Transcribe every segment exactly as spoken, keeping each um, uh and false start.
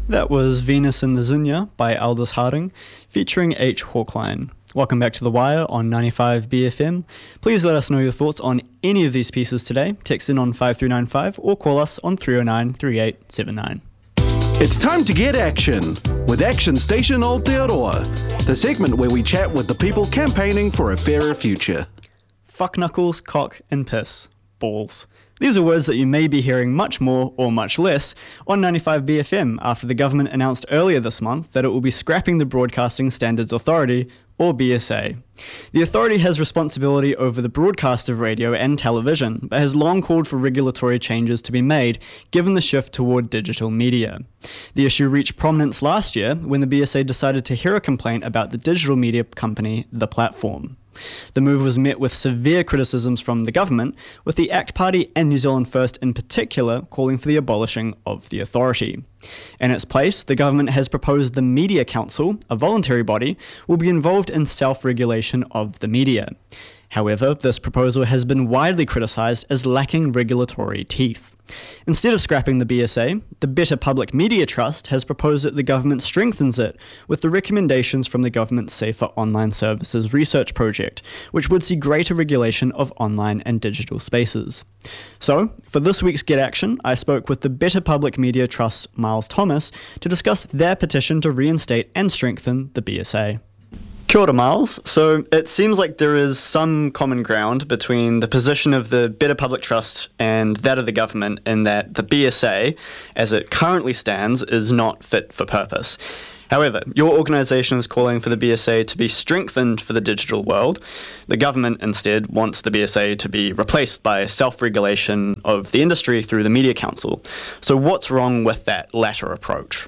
That was Venus in the Zinnia by Aldous Harding, featuring H. Hawkline. Welcome back to The Wire on ninety-five B F M. Please let us know your thoughts on any of these pieces today. Text in on five three nine five or call us on three oh nine, three eight seven nine. It's time to get action with Action Station Aotearoa, the segment where we chat with the people campaigning for a fairer future. Fuck knuckles, cock and piss. Balls. These are words that you may be hearing much more or much less on ninety-five B F M after the government announced earlier this month that it will be scrapping the Broadcasting Standards Authority, or B S A. The authority has responsibility over the broadcast of radio and television, but has long called for regulatory changes to be made given the shift toward digital media. The issue reached prominence last year when the B S A decided to hear a complaint about the digital media company The Platform. The move was met with severe criticisms from the government, with the ACT Party and New Zealand First in particular calling for the abolishing of the authority. In its place, the government has proposed the Media Council, a voluntary body, will be involved in self-regulation of the media. However, this proposal has been widely criticised as lacking regulatory teeth. Instead of scrapping the B S A, the Better Public Media Trust has proposed that the government strengthens it with the recommendations from the government's Safer Online Services Research Project, which would see greater regulation of online and digital spaces. So, for this week's Get Action, I spoke with the Better Public Media Trust's Miles Thomas to discuss their petition to reinstate and strengthen the B S A. Kia ora, Miles. So it seems like there is some common ground between the position of the Better Public Trust and that of the government in that the B S A, as it currently stands, is not fit for purpose. However, your organisation is calling for the B S A to be strengthened for the digital world. The government instead wants the B S A to be replaced by self-regulation of the industry through the Media Council. So what's wrong with that latter approach?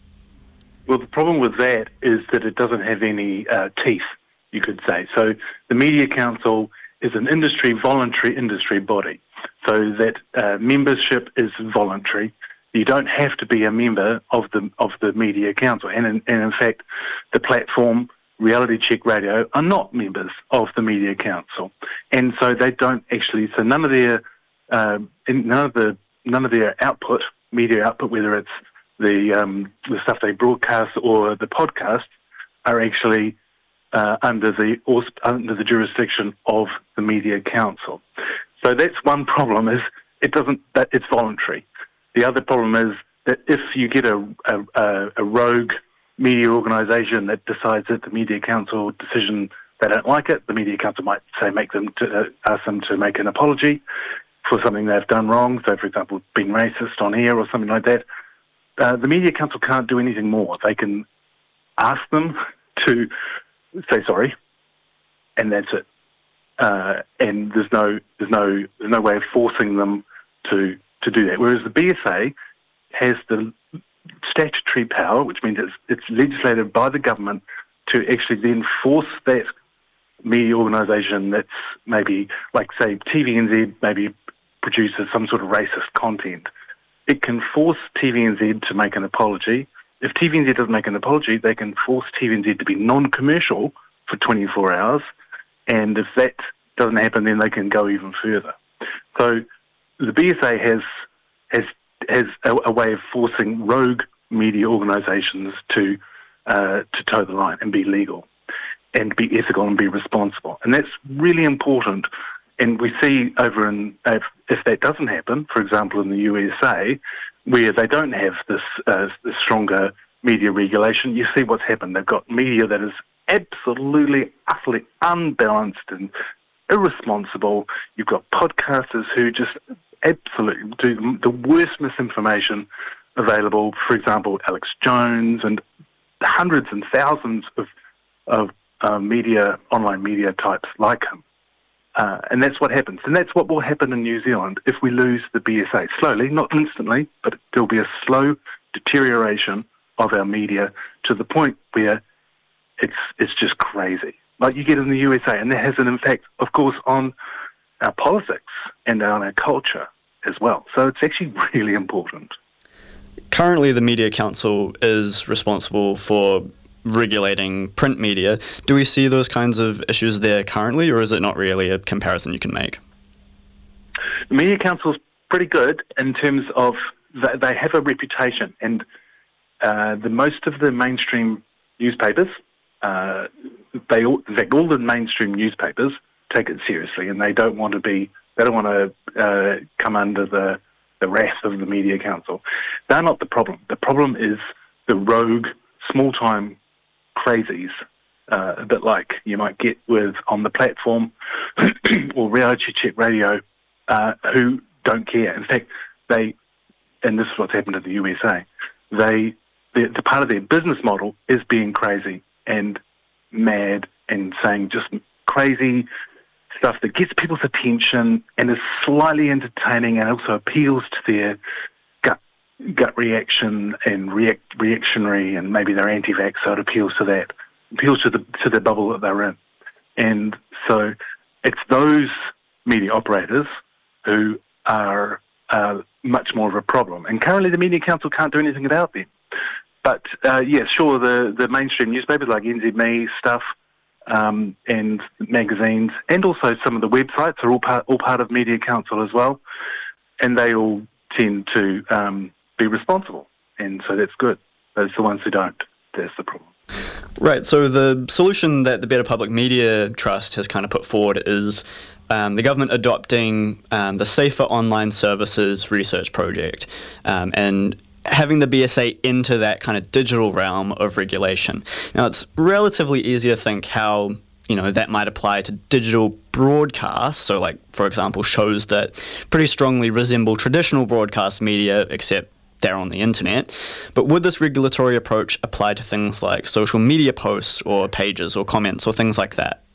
Well, the problem with that is that it doesn't have any uh, teeth, you could say. So the Media Council is an industry, voluntary industry body, so that uh, membership is voluntary. You don't have to be a member of the of the Media Council. And in, and in fact, the Platform, Reality Check Radio are not members of the Media Council. And so they don't actually, so none of their, uh, none of the, none of their output, media output, whether it's the um, the stuff they broadcast or the podcast, are actually uh, under the or, under the jurisdiction of the Media Council. So that's one problem, is it doesn't that it's voluntary. The other problem is that if you get a a, a rogue media organisation that decides that the Media Council decision, they don't like it, the Media Council might say make them to, uh, ask them to make an apology for something they've done wrong. So, for example, being racist on air or something like that. Uh, the Media Council can't do anything more. They can ask them to say sorry, and that's it. Uh, and there's no there's no there's no way of forcing them to to do that. Whereas the B S A has the statutory power, which means it's it's legislated by the government to actually then force that media organisation that's maybe, like say T V N Z maybe produces some sort of racist content. It can force T V N Z to make an apology. If T V N Z doesn't make an apology, they can force T V N Z to be non-commercial for twenty-four hours. And if that doesn't happen, then they can go even further. So the B S A has has has a, a way of forcing rogue media organisations to uh, to toe the line and be legal and be ethical and be responsible. And that's really important. And we see over in, if, if that doesn't happen, for example, in the U S A, where they don't have this, uh, this stronger media regulation, you see what's happened. They've got media that is absolutely, utterly unbalanced and irresponsible. You've got podcasters who just absolutely do the worst misinformation available. For example, Alex Jones and hundreds and thousands of, of uh, media, online media types like him. Uh, and that's what happens. And that's what will happen in New Zealand if we lose the B S A. Slowly, not instantly, but there'll be a slow deterioration of our media to the point where it's it's just crazy. Like you get in the U S A, and that has an impact, of course, on our politics and on our culture as well. So it's actually really important. Currently, the Media Council is responsible for regulating print media. Do we see those kinds of issues there currently, or is it not really a comparison you can make? The Media Council is pretty good in terms of they have a reputation, and uh, the most of the mainstream newspapers, uh, they all, in fact, all the mainstream newspapers take it seriously, and they don't want to be, they don't want to uh, come under the, the wrath of the Media Council. They're not the problem. The problem is the rogue, small-time crazies, uh, a bit like you might get with On the Platform or Reality Check Radio, uh, who don't care. In fact, they, and this is what's happened in the U S A, they, the, the part of their business model is being crazy and mad and saying just crazy stuff that gets people's attention and is slightly entertaining and also appeals to their gut gut reaction and react, reactionary, and maybe they're anti-vax, so it appeals to that, appeals to the to the bubble that they're in. And so it's those media operators who are uh, much more of a problem. And currently the Media Council can't do anything about them. But, uh, yeah, sure, the, the mainstream newspapers like N Z M E stuff um, and magazines, and also some of the websites are all part, all part of Media Council as well, and they all tend to um, be responsible, and so that's good. Those are the ones who don't. That's the problem. Right, so the solution that the Better Public Media Trust has kind of put forward is um, the government adopting um, the Safer Online Services Research Project, um, and having the B S A into that kind of digital realm of regulation. Now, it's relatively easy to think how, you know, that might apply to digital broadcasts, so like, for example, shows that pretty strongly resemble traditional broadcast media, except they're on the internet. But would this regulatory approach apply to things like social media posts or pages or comments or things like that?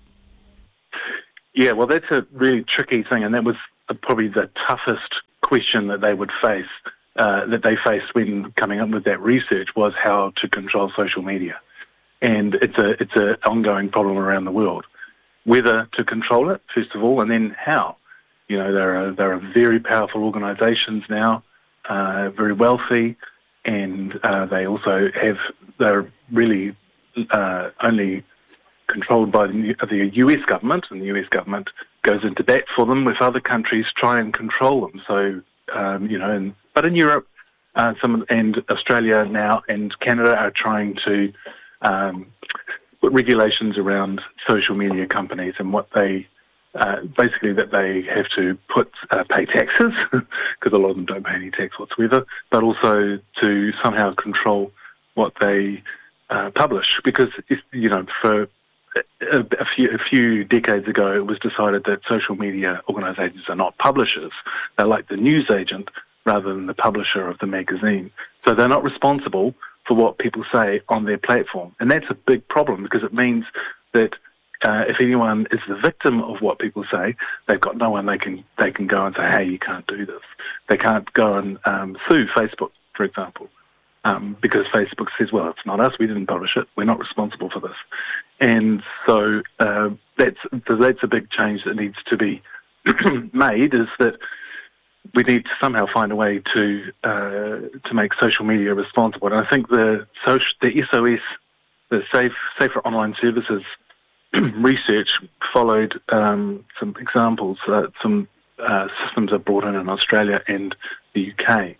Yeah, well, that's a really tricky thing, and that was probably the toughest question that they would face. Uh, that they faced when coming up with that research was how to control social media, and it's a it's an ongoing problem around the world. Whether to control it, first of all, and then how. You know, there are there are very powerful organisations now, uh, very wealthy, and uh, they also have they're really uh, only controlled by the, the U S government, and the U S government goes into bat for them if other countries try and control them. So um, you know. And, But in Europe, uh, some and Australia now and Canada are trying to um, put regulations around social media companies and what they uh, basically that they have to put uh, pay taxes, because a lot of them don't pay any tax whatsoever, but also to somehow control what they uh, publish. Because if, you know, for a, a few a few decades ago, it was decided that social media organisations are not publishers; they're like the newsagent rather than the publisher of the magazine. So they're not responsible for what people say on their platform. And that's a big problem, because it means that uh, if anyone is the victim of what people say, they've got no one they can they can go and say, hey, you can't do this. They can't go and um, sue Facebook, for example, um, because Facebook says, well, it's not us, we didn't publish it, we're not responsible for this. And so uh, that's, that's a big change that needs to be made, is that we need to somehow find a way to uh, to make social media responsible. And I think the social, the S O S, the Safe Safer Online Services research followed um, some examples. Uh, some uh, systems are brought in in Australia and the U K,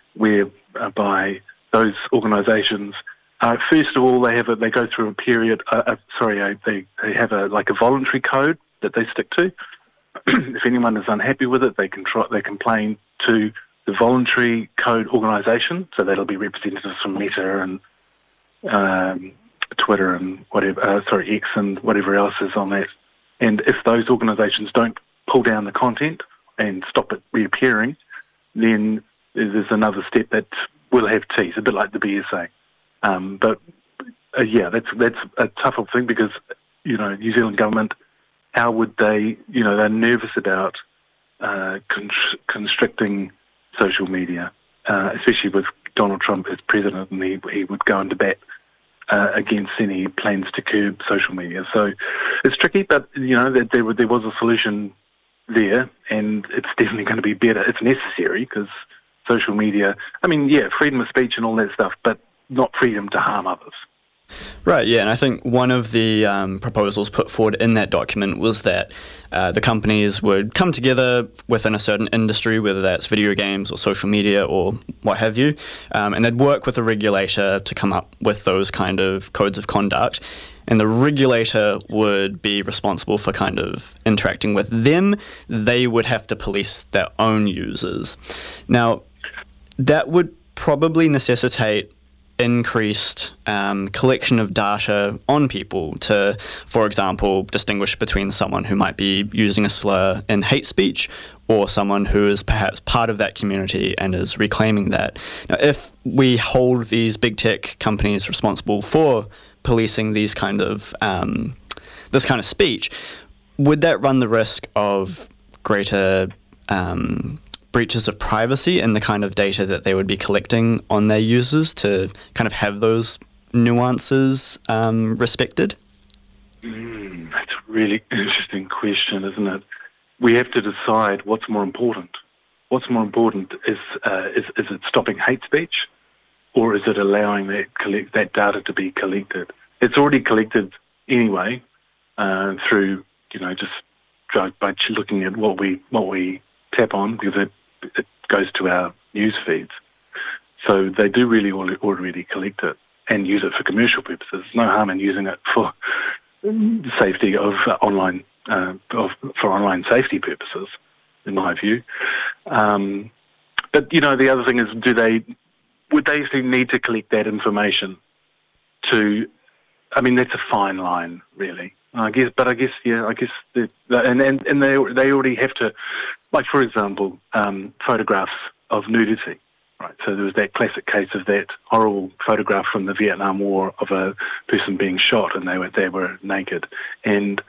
whereby those organisations, uh, first of all, they have a, they go through a period. Uh, uh, sorry, uh, they they have a like a voluntary code that they stick to. If anyone is unhappy with it, they can try, they complain to the voluntary code organisation. So that'll be representatives from Meta and um, Twitter and whatever, uh, sorry, X and whatever else is on that. And if those organisations don't pull down the content and stop it reappearing, then there's another step that will have teeth, a bit like the B S A. Um, but uh, yeah, that's that's a tougher thing, because you know, New Zealand government, how would they, you know, they're nervous about uh, constr- constricting social media, uh, especially with Donald Trump as president, and he, he would go into bat uh, against any plans to curb social media. So it's tricky, but, you know, there, there, there was a solution there, and it's definitely going to be better. It's necessary, because social media, I mean, yeah, freedom of speech and all that stuff, but not freedom to harm others. Right, yeah, and I think one of the um, proposals put forward in that document was that uh, the companies would come together within a certain industry, whether that's video games or social media or what have you, um, and they'd work with a regulator to come up with those kind of codes of conduct. And the regulator would be responsible for kind of interacting with them. They would have to police their own users. Now, that would probably necessitate increased um, collection of data on people to, for example, distinguish between someone who might be using a slur in hate speech or someone who is perhaps part of that community and is reclaiming that. Now, if we hold these big tech companies responsible for policing these kind of um, this kind of speech, would that run the risk of greater um, breaches of privacy in the kind of data that they would be collecting on their users to kind of have those nuances um, respected? Mm, that's a really interesting question, isn't it? We have to decide what's more important. What's more important is uh, is, is it stopping hate speech, or is it allowing that collect, that data to be collected? It's already collected anyway uh, through you know just by looking at what we what we tap on, because it it goes to our news feeds. So they do really already collect it and use it for commercial purposes. There's no harm in using it for safety of online, uh, of, for online safety purposes, in my view. Um, but, you know, the other thing is, do they, would they actually need to collect that information to, I mean, that's a fine line, really. I guess, but I guess, yeah, I guess, the, and, and and they they already have to, like for example, um, photographs of nudity, right? So there was that classic case of that horrible photograph from the Vietnam War of a person being shot, and they were they were naked, and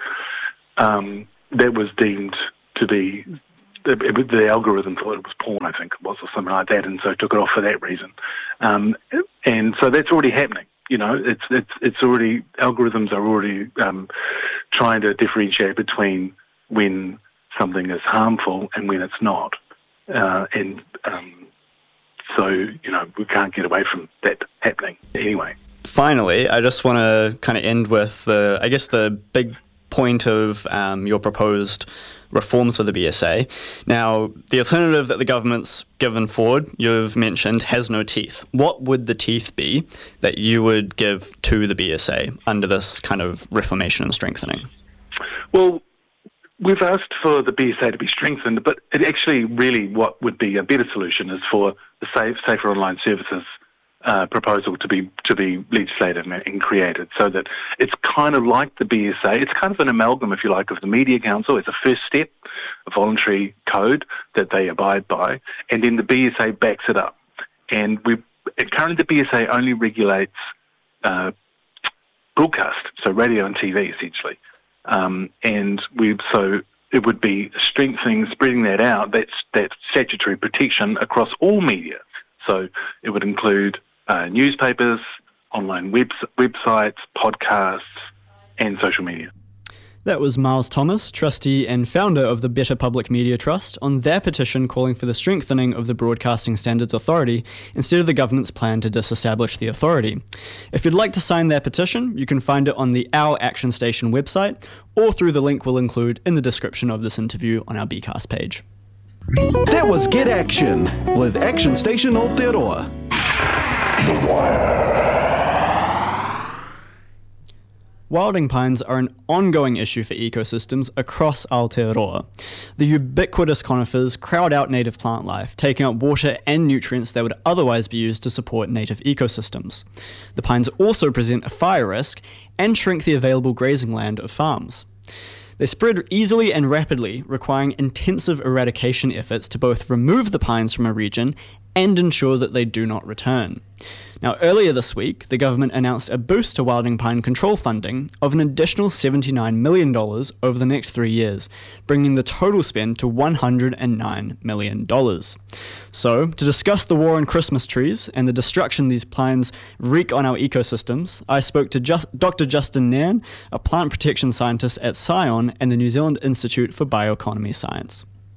um, that was deemed to be the, the algorithm thought it was porn, I think it was, or something like that, and so took it off for that reason, um, and so that's already happening. You know, it's it's it's already, algorithms are already um, trying to differentiate between when something is harmful and when it's not, uh, and um, so you know we can't get away from that happening anyway. Finally, I just want to kind of end with the, I guess, the big point of um, your proposed reforms for the B S A. Now, the alternative that the government's given forward, you've mentioned, has no teeth. What would the teeth be that you would give to the B S A under this kind of reformation and strengthening? Well, we've asked for the B S A to be strengthened, but it actually really what would be a better solution is for the Safe, Safer Online Services Uh, proposal to be to be legislated and, and created, so that it's kind of like the B S A. It's kind of an amalgam, if you like, of the Media Council. It's a first step, a voluntary code that they abide by, and then the B S A backs it up. And we currently the B S A only regulates uh, broadcast, so radio and T V essentially. Um, and we so it would be strengthening, spreading that out. That's that statutory protection across all media. So it would include Uh, newspapers, online web- websites, podcasts, and social media. That was Miles Thomas, trustee and founder of the Better Public Media Trust, on their petition calling for the strengthening of the Broadcasting Standards Authority instead of the government's plan to disestablish the authority. If you'd like to sign their petition, you can find it on the Our Action Station website or through the link we'll include in the description of this interview on our B cast page. That was Get Action with Action Station Aotearoa. Wilding pines are an ongoing issue for ecosystems across Aotearoa. The ubiquitous conifers crowd out native plant life, taking up water and nutrients that would otherwise be used to support native ecosystems. The pines also present a fire risk and shrink the available grazing land of farms. They spread easily and rapidly, requiring intensive eradication efforts to both remove the pines from a region and ensure that they do not return. Now, earlier this week, the government announced a boost to wilding pine control funding of an additional seventy-nine million dollars over the next three years, bringing the total spend to one hundred nine million dollars. So, to discuss the war on Christmas trees and the destruction these pines wreak on our ecosystems, I spoke to Just- Doctor Justin Nairn, a plant protection scientist at Scion and the New Zealand Institute for Bioeconomy Science.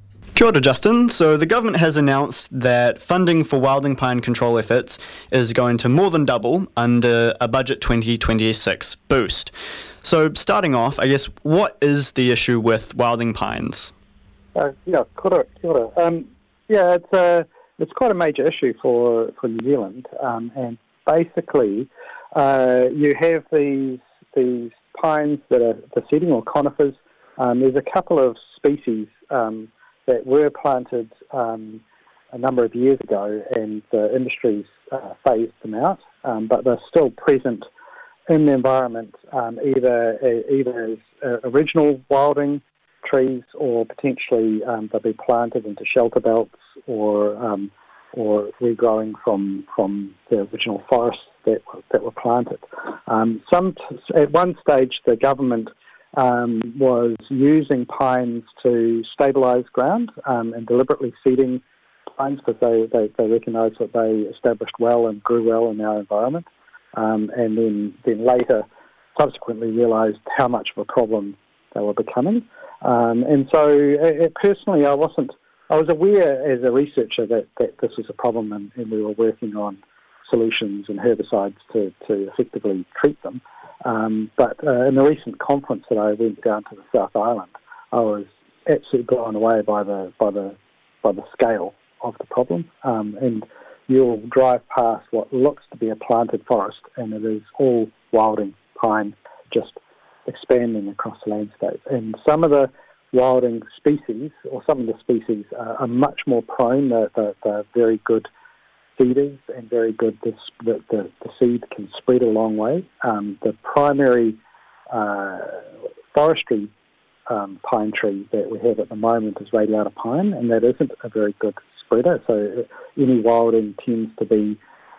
Kia ora, Justin. So the government has announced that funding for wilding pine control efforts is going to more than double under a Budget twenty twenty-six boost. So starting off, I guess, what is the issue with wilding pines? Uh, yeah, kia ora, kia ora. Um, yeah, it's a, it's quite a major issue for, for New Zealand, um, and basically uh, you have these these pines that are deceding, or conifers. Um, there's a couple of species um, that were planted um, a number of years ago, and the industries uh, phased them out, um, but they're still present in the environment, um, either either as uh, original wilding trees, or potentially um, they'll be planted into shelter belts, or um, or regrowing from from the original forests that that were planted. Um, some at one stage, the government Um, was using pines to stabilise ground um, and deliberately seeding pines because they, they, they recognised that they established well and grew well in our environment, um, and then, then later subsequently realised how much of a problem they were becoming. Um, and so uh, personally I wasn't, I was aware as a researcher that, that this was a problem, and, and we were working on solutions and herbicides to, to effectively treat them. Um, but uh, in the recent conference that I went down to the South Island, I was absolutely blown away by the by the by the scale of the problem. Um, and you'll drive past what looks to be a planted forest, and it is all wilding pine just expanding across the landscape. And some of the wilding species, or some of the species, uh, are much more prone. They're, they're, they're very good seeders and very good. The, the, the, the seed can spread a long way. Um, the primary uh, forestry um, pine tree that we have at the moment is radiata pine, and that isn't a very good spreader. So any wilding tends to be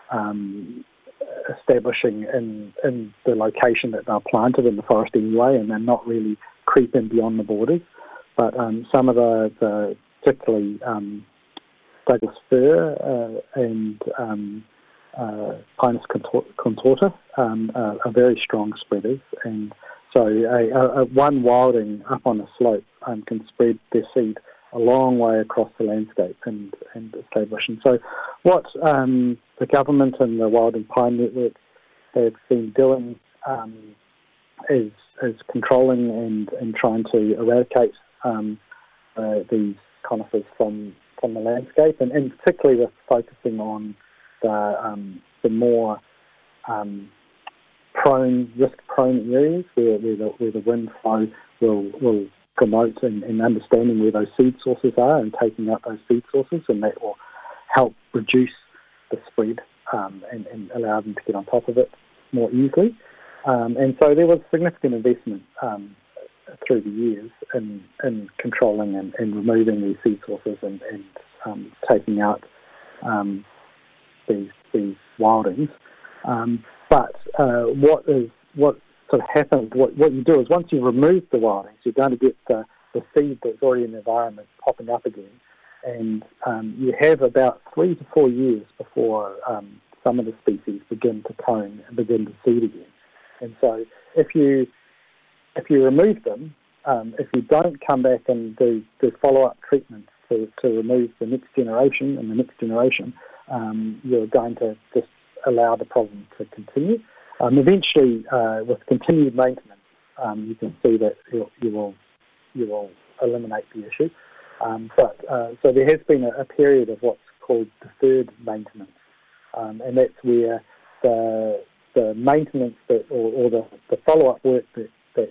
um, establishing in, in the location that they're planted in the forest anyway, and they're not really creeping beyond the borders. But um, some of the, the particularly um, Douglas fir uh, and um, uh, Pinus contorta um, uh, are very strong spreaders, and so a, a, a one wilding up on a slope um, can spread their seed a long way across the landscape and, and establish. And so what um, the government and the Wilding Pine Network have been doing um, is, is controlling and, and trying to eradicate um, uh, these conifers from from the landscape, and, and particularly with focusing on the um, the more um, prone, risk-prone areas where, where, the, where the wind flow will will promote and, and understanding where those seed sources are and taking out those seed sources, and that will help reduce the spread um, and, and allow them to get on top of it more easily. Um, and so there was significant investment um, through the years in, in controlling and, and removing these seed sources and, and um, taking out um, these these wildings. Um, but uh, what is what sort of happens, what, what you do is once you remove the wildings, you're going to get the, the seed that's already in the environment popping up again. And um, you have about three to four years before um, some of the species begin to cone and begin to seed again. And so if you If you remove them, um, if you don't come back and do, do follow-up treatments to, to remove the next generation and the next generation, um, you're going to just allow the problem to continue. Um, eventually, uh, with continued maintenance, um, you can see that you, you will you will eliminate the issue. Um, but uh, so there has been a, a period of what's called deferred maintenance, um, and that's where the the maintenance that or, or the, the follow-up work that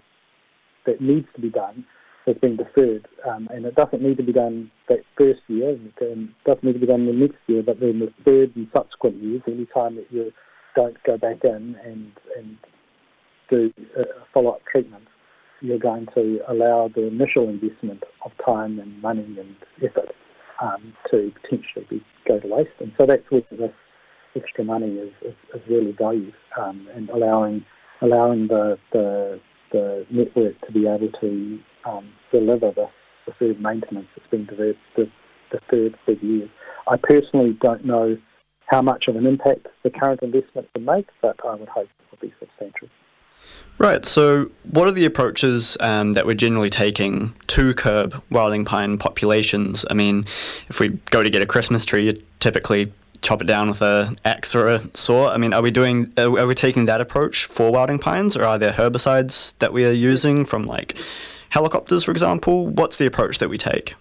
that needs to be done has been deferred, um, and it doesn't need to be done that first year, it doesn't need to be done the next year, but then the third and subsequent years, any time that you don't go back in and, and do a follow-up treatment, you're going to allow the initial investment of time and money and effort um, to potentially be, go to waste. And so that's where this extra money is, is, is really valued, um, and allowing allowing the, the the network to be able to um, deliver this deferred maintenance that's been deferred, deferred for years. I personally don't know how much of an impact the current investment will make, but I would hope it will be substantial. Right, so what are the approaches um, that we're generally taking to curb wilding pine populations? I mean, if we go to get a Christmas tree, you typically chop it down with an axe or a saw. I mean, are we doing? Are, are we taking that approach for wilding pines, or are there herbicides that we are using from like helicopters, for example? What's the approach that we take?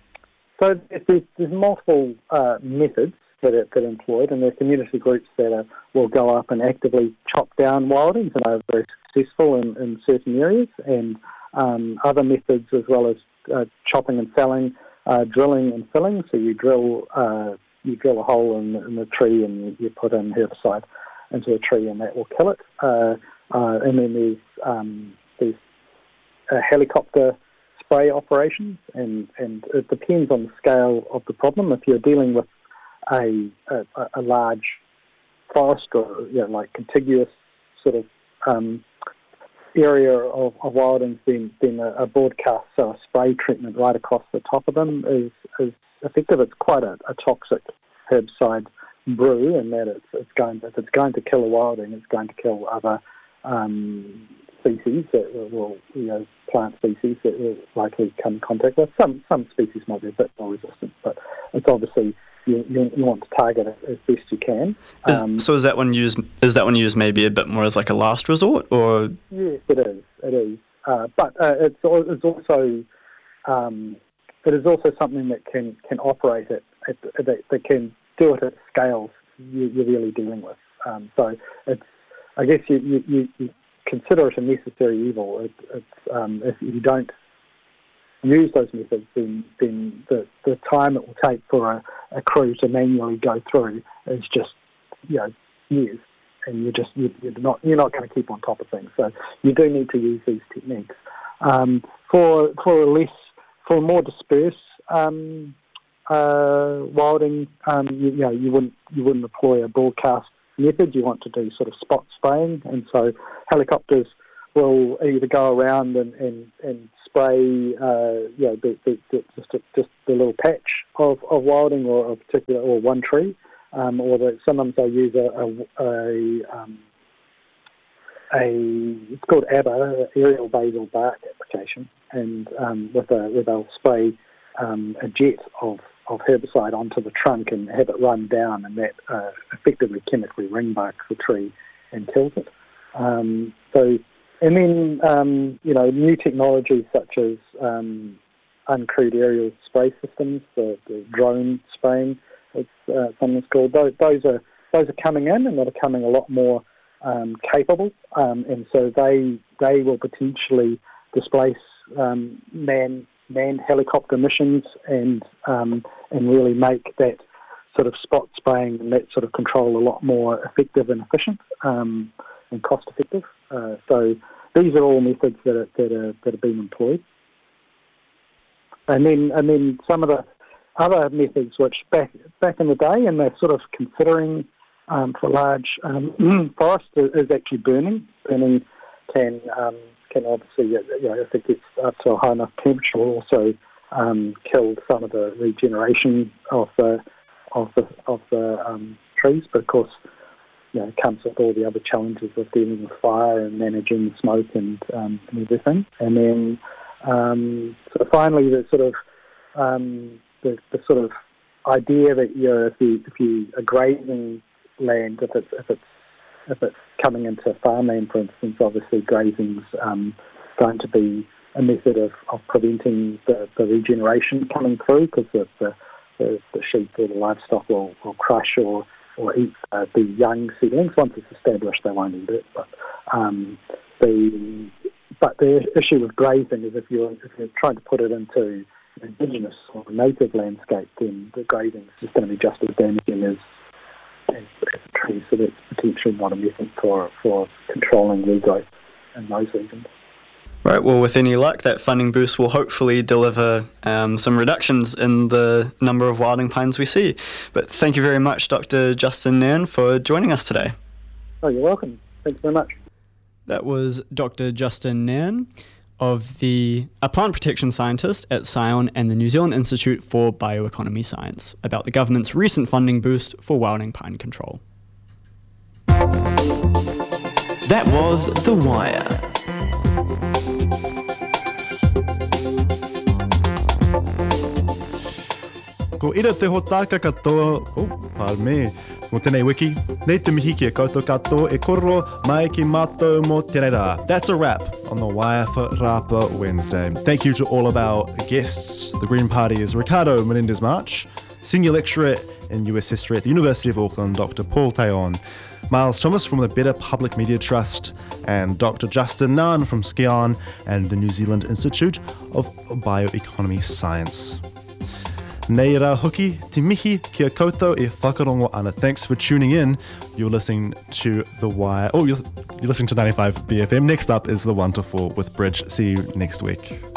So there's, there's multiple uh, methods that are, that are employed, and there are community groups that are, will go up and actively chop down wildings and are very successful in, in certain areas, and um, other methods as well as uh, chopping and felling, uh, drilling and filling. So you drill uh, you drill a hole in, in the tree and you, you put in herbicide into a tree and that will kill it. Uh, uh, and then there's um, there's uh, helicopter spray operations, and, and it depends on the scale of the problem. If you're dealing with a a, a large forest or you know, like contiguous sort of um, area of, of wildings, then then a, a broadcast, so a spray treatment right across the top of them is, is effective. It's quite a, a toxic herbicide brew, in that it's it's going to, if it's going to kill a wilding, it's going to kill other um, species that will, you know, plant species that will likely come in contact with. Some some species might be a bit more resistant, but it's obviously you, you, you want to target it as best you can. Um, is, so is that one used? Is that one used maybe a bit more as like a last resort, or? Yes, it is. It is, uh, but uh, it's it's also um, it is also something that can, can operate at, at that, that can do it at scales you, you're really dealing with. Um, so it's I guess you, you, you, you consider it a necessary evil. It, it's um, if you don't use those methods, then then the, the time it will take for a, a crew to manually go through is just you know years, and you're just you're not you're not going to keep on top of things. So you do need to use these techniques um, for for a less for a more dispersed um, uh, wilding. Um, you, you know you wouldn't you wouldn't employ a broadcast method. You want to do sort of spot spraying, and so helicopters will either go around and, and, and spray, uh, you know, the, the, the, just a, just the little patch of, of wilding or a particular or one tree, um, or that sometimes they use a a, a, um, a it's called A B A, aerial basal bark application, and um, with a where they'll spray um, a jet of of herbicide onto the trunk and have it run down, and that uh, effectively chemically ring barks the tree and kills it. Um, so, and then um, you know new technologies such as um, uncrewed aerial spray systems, the, the drone spraying, it's uh, something's called. Those, those are those are coming in, and they're coming a lot more um, capable, um, and so they they will potentially displace um, man. manned helicopter missions and um, and really make that sort of spot spraying and that sort of control a lot more effective and efficient um, and cost effective. Uh, so these are all methods that are, that are that are being employed. And then and then some of the other methods which back back in the day, and they're sort of considering um, for large um, forests is actually burning. Burning can um, can obviously, you know, if it gets up to a high enough temperature, will also um, kill some of the regeneration of the of the of the um, trees. But of course, you know, it comes with all the other challenges of dealing with fire and managing smoke and, um, and everything. And then, um, so finally, the sort of um, the, the sort of idea that you know, if you if you are grazing land, if it's if it's if it's coming into farmland, for instance, obviously grazing's um, going to be a method of, of preventing the, the regeneration coming through, because the, the, the, the sheep or the livestock will, will crush or, or eat uh, the young seedlings. Once it's established, they won't eat it. But um, the but the issue with grazing is if you're if you're trying to put it into indigenous or native landscape, then the grazing is going to be just as damaging as as a tree, so that's potentially not a method for, for controlling regrowth in those regions. Right, well, with any luck, that funding boost will hopefully deliver um, some reductions in the number of wilding pines we see. But thank you very much, Doctor Justin Nairn, for joining us today. Oh, you're welcome. Thanks very much. That was Doctor Justin Nairn, of the a plant protection scientist at Scion and the New Zealand Institute for Bioeconomy Science, about the government's recent funding boost for wilding pine control. That was The Wire. Ko ira te hotaka katoa, oh, pardon me, mo tēnei wiki, nei te mihi ki a koutou katoa e kororo mai ki mātou mo tēnei rā. That's a wrap on The Wire for Rapa Wednesday. Thank you to all of our guests. The Green Party is Ricardo Menendez-March, Senior Lecturer in U S History at the University of Auckland, Doctor Paul Taon, Miles Thomas from the Better Public Media Trust, and Doctor Justin Nunn from Skian and the New Zealand Institute of Bioeconomy Science. Nei rā hoki, te mihi kia koutou e whakarongo ana. Thanks for tuning in. You're listening to The Wire. Oh, you're, you're listening to ninety-five B F M. Next up is The One to Four with Bridge. See you next week.